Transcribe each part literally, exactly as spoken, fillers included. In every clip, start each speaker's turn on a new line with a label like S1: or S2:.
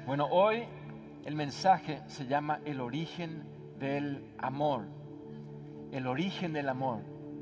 S1: Bueno, hoy el mensaje se llama el origen del amor. El origen del amor.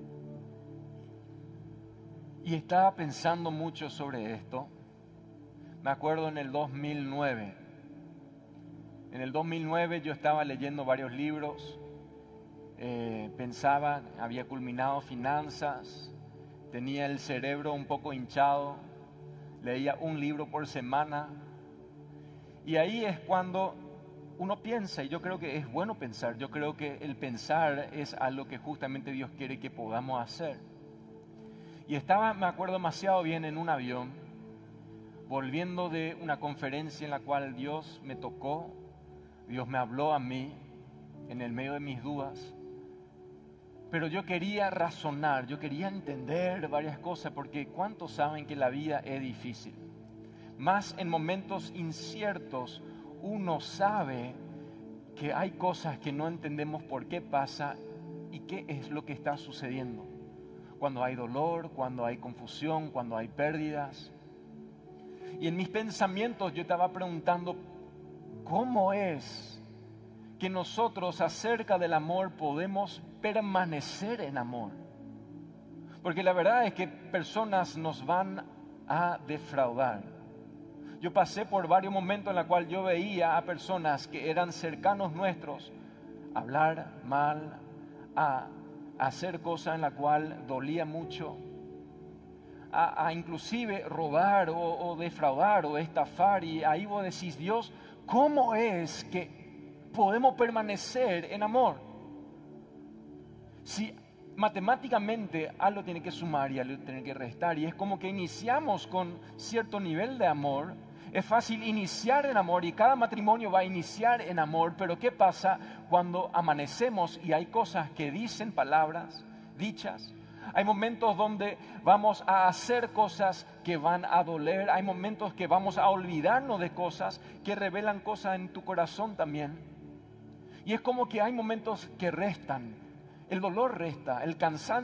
S1: Y estaba pensando mucho sobre esto. Me acuerdo en el dos mil nueve. En el dos mil nueve yo estaba leyendo varios libros. Eh, pensaba, había culminado finanzas. Tenía el cerebro un poco hinchado. Leía un libro por semana. Y ahí es cuando uno piensa, y yo creo que es bueno pensar, yo creo que el pensar es algo que justamente Dios quiere que podamos hacer. Y estaba, me acuerdo demasiado bien, en un avión, volviendo de una conferencia en la cual Dios me tocó, Dios me habló a mí en el medio de mis dudas. Pero yo quería razonar, yo quería entender varias cosas, porque ¿cuántos saben que la vida es difícil? Más en momentos inciertos, uno sabe que hay cosas que no entendemos por qué pasa y qué es lo que está sucediendo. Cuando hay dolor, cuando hay confusión, cuando hay pérdidas. Y en mis pensamientos yo estaba preguntando, ¿cómo es que nosotros acerca del amor podemos permanecer en amor? Porque la verdad es que personas nos van a defraudar. Yo pasé por varios momentos en los cuales yo veía a personas que eran cercanos nuestros hablar mal, a, a hacer cosas en las cuales dolía mucho, a, a inclusive robar o, o defraudar o estafar. Y ahí vos decís, Dios, ¿cómo es que podemos permanecer en amor? Si matemáticamente algo tiene que sumar y algo tiene que restar, y es como que iniciamos con cierto nivel de amor. Es fácil iniciar en amor y cada matrimonio va a iniciar en amor, pero ¿qué pasa cuando amanecemos y hay cosas que dicen palabras dichas? Hay momentos donde vamos a hacer cosas que van a doler, hay momentos que vamos a olvidarnos de cosas que revelan cosas en tu corazón también. Y es como que hay momentos que restan, el dolor resta, el cansancio